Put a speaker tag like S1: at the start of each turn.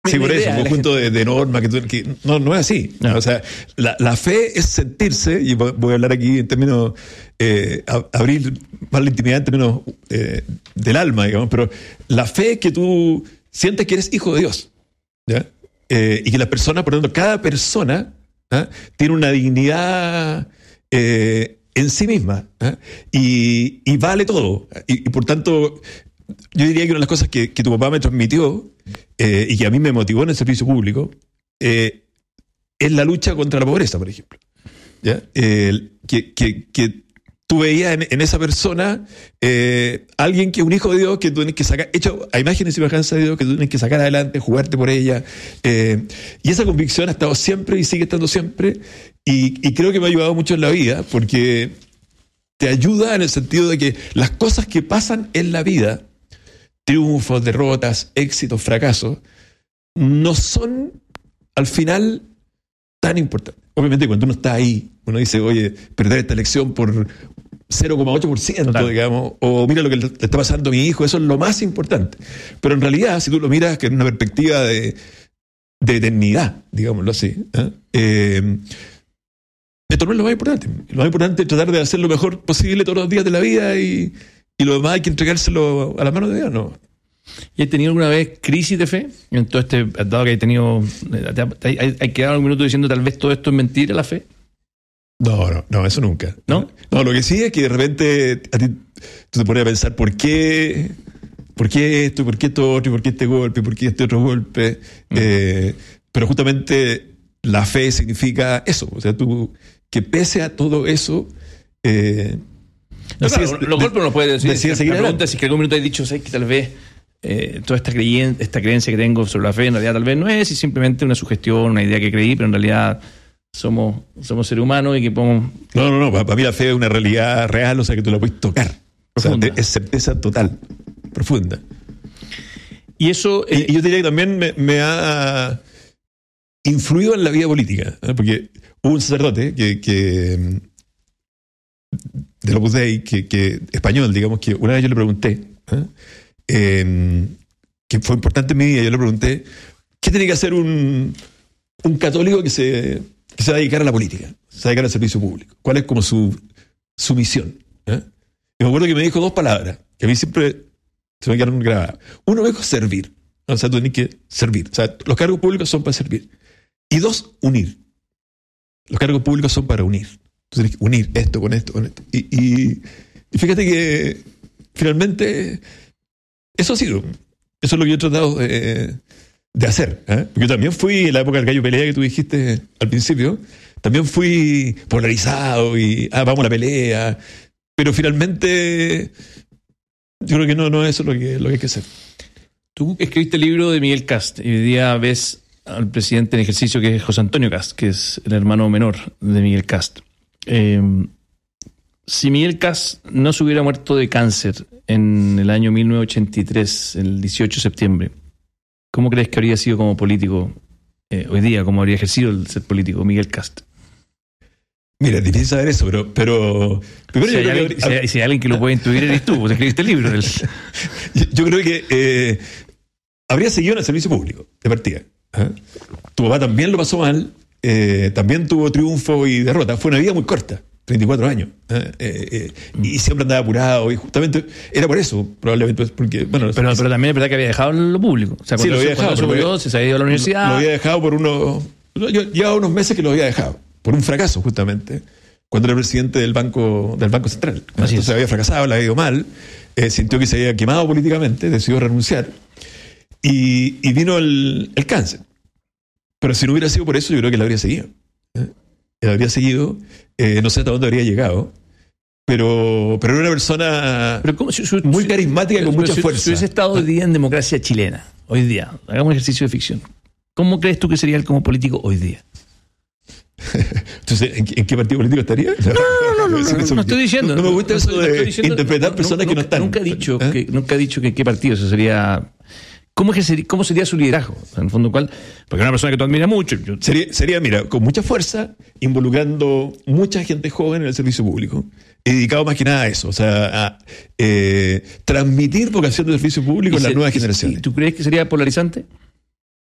S1: Sí, por eso, un conjunto de normas que no es así. No. O sea, la fe es sentirse, y voy a hablar aquí en términos, abrir más la intimidad en términos del alma, digamos, pero la fe es que tú sientes que eres hijo de Dios, ¿ya? Y que las personas, por lo tanto, cada persona tiene una dignidad en sí misma, y vale todo. Y por tanto, yo diría que una de las cosas que tu papá me transmitió y que a mí me motivó en el servicio público es la lucha contra la pobreza, por ejemplo. ¿Ya? Que tú veías en esa persona alguien que es un hijo de Dios, que tú tienes que sacar, hecho a imágenes y semejanza de Dios, que tú tienes que sacar adelante, jugarte por ella. Y esa convicción ha estado siempre y sigue estando siempre. Y creo que me ha ayudado mucho en la vida, porque te ayuda en el sentido de que las cosas que pasan en la vida, triunfos, derrotas, éxitos, fracasos, no son al final tan importantes. Obviamente cuando uno está ahí, uno dice, oye, perder esta elección por 0,8%, total, digamos, o mira lo que le está pasando a mi hijo, eso es lo más importante. Pero en realidad, si tú lo miras que en una perspectiva de eternidad, digámoslo así, esto no es lo más importante. Lo más importante es tratar de hacer lo mejor posible todos los días de la vida y lo demás hay que entregárselo a las manos de Dios, ¿no?
S2: ¿Y has tenido alguna vez crisis de fe? En todo dado que has tenido, ¿hay quedado un minuto diciendo tal vez todo esto es mentira, la fe?
S1: No, eso nunca.
S2: ¿No?
S1: No, lo que sí es que de repente a ti tú te pones a pensar ¿por qué esto, por qué esto otro, por qué este golpe, por qué este otro golpe? Pero justamente la fe significa eso, o sea, tú, que pese a todo eso,
S2: los golpes no lo puedes decir. La pregunta es si que algún minuto has dicho, ¿sabes? Que tal vez toda esta creencia que tengo sobre la fe en realidad tal vez no es, y simplemente una sugestión, una idea que creí, pero en realidad somos seres humanos y que podemos...
S1: No, para mí la fe es una realidad real, o sea, que tú la puedes tocar. Profunda. O sea, es certeza total, profunda.
S2: Y eso...
S1: y yo diría que también me ha influido en la vida política, ¿eh? Porque hubo un sacerdote que del Opus Dei, que español, digamos, que una vez yo le pregunté, que fue importante en mi vida, yo le pregunté, ¿qué tiene que hacer un católico que se va a dedicar a la política, se va a dedicar al servicio público? ¿Cuál es como su misión? Y me acuerdo que me dijo dos palabras, que a mí siempre se me quedaron grabadas. Uno dijo servir, o sea, tú tienes que servir, o sea, los cargos públicos son para servir. Y dos, unir. Los cargos públicos son para unir. Tú tienes que unir esto con esto, con esto. Y fíjate que finalmente eso ha sido. Eso es lo que yo he tratado de hacer. Porque yo también fui, en la época del gallo pelea que tú dijiste al principio, también fui polarizado y vamos a la pelea. Pero finalmente yo creo que no es eso lo que hay que hacer.
S2: Tú escribiste el libro de Miguel Kast y hoy día ves al presidente en ejercicio, que es José Antonio Kast, que es el hermano menor de Miguel Kast. Si Miguel Kast no se hubiera muerto de cáncer en el año 1983, el 18 de septiembre, ¿cómo crees que habría sido como político hoy día? ¿Cómo habría ejercido el ser político Miguel Kast?
S1: Mira, es difícil saber eso, pero
S2: si hay alguien que lo puede intuir, eres tú, vos escribiste el libro.
S1: Yo creo que habría seguido en el servicio público, de partida. Tu papá también lo pasó mal, también tuvo triunfo y derrota. Fue una vida muy corta, 34 años. Y siempre andaba apurado, y justamente era por eso, probablemente. Porque, bueno,
S2: pero también es verdad que había dejado lo público. O sea,
S1: sí, lo había dejado.
S2: Se había ido a la universidad.
S1: Lo había dejado por unos... Yo llevaba unos meses que lo había dejado, por un fracaso, justamente, cuando era presidente del Banco Central. Entonces había fracasado, le había ido mal, sintió que se había quemado políticamente, decidió renunciar. Y vino el cáncer. Pero si no hubiera sido por eso, yo creo que él habría seguido. Él habría seguido, no sé hasta dónde habría llegado, pero era una persona muy carismática, con mucha fuerza.
S2: Si hubiese estado hoy día en democracia chilena, hoy día, hagamos un ejercicio de ficción, ¿cómo crees tú que sería él como político hoy día?
S1: Entonces, ¿en qué partido político estaría?
S2: No estoy diciendo.
S1: No me gusta eso de interpretar personas que no están.
S2: Nunca he dicho que qué partido. Eso sería... ¿Cómo sería su liderazgo? En el fondo, ¿cuál? Porque es una persona que tú admiras mucho.
S1: Sería, mira, con mucha fuerza, involucrando mucha gente joven en el servicio público, y dedicado más que nada a eso, o sea, a transmitir vocación de servicio público en las nuevas generaciones.
S2: ¿Y tú crees que sería polarizante?